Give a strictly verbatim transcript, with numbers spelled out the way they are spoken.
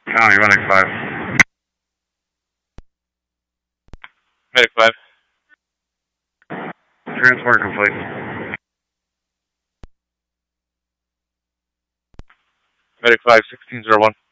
County, Medic five. Medic five. Transport complete. Medic five, sixteen zero one.